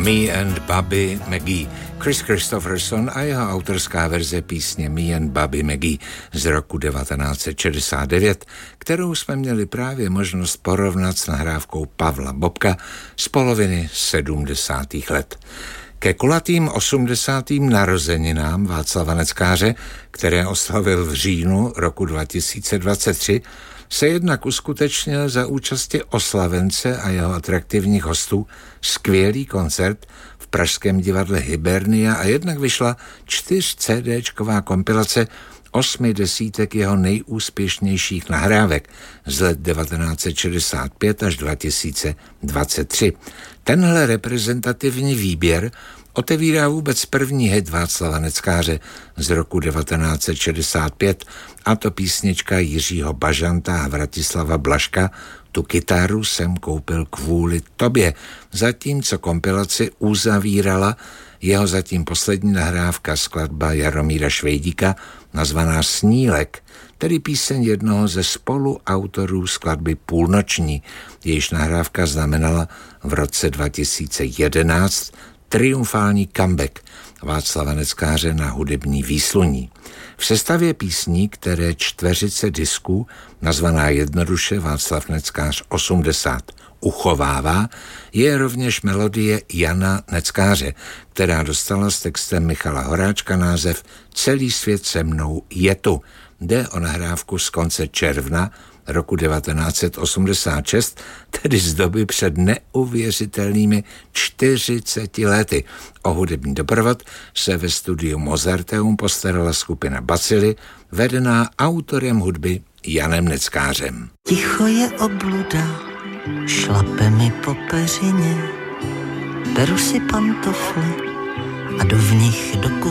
Me and Bobby McGee. Chris Christopherson a jeho autorská verze písně Me and Bobby McGee z roku 1969, kterou jsme měli právě možnost porovnat s nahrávkou Pavla Bobka z poloviny 70. let. Ke kulatým 80. narozeninám Václava Neckáře, které oslavil v říjnu roku 2023, se jednak uskutečnil za účasti oslavence a jeho atraktivních hostů skvělý koncert v pražském divadle Hibernia a jednak vyšla 4CD-čková kompilace 8 desítek jeho nejúspěšnějších nahrávek z let 1965 až 2023. Tenhle reprezentativní výběr otevírá vůbec první hit Václava Neckáře z roku 1965, a to písnička Jiřího Bažanta a Vratislava Blažka Tu kytaru jsem koupil kvůli tobě, zatímco kompilaci uzavírala jeho zatím poslední nahrávka, skladba Jaromíra Švejdíka nazvaná Snílek, tedy píseň jednoho ze spoluautorů skladby Půlnoční, jejíž nahrávka znamenala v roce 2011 triumfální comeback Václava Neckáře na hudební výsluní. V sestavě písní, které čtveřice disků, nazvaná jednoduše Václav Neckář 80, uchovává, je rovněž melodie Jana Neckáře, která dostala s textem Michala Horáčka název Celý svět se mnou je tu. Jde o nahrávku z konce června roku 1986, tedy z doby před neuvěřitelnými 40 lety. O hudební doprovod se ve studiu Mozarteum postarala skupina Bacily, vedená autorem hudby Janem Neckářem. Ticho je obluda, šlape mi po peřině, beru si pantofle a jdu v nich do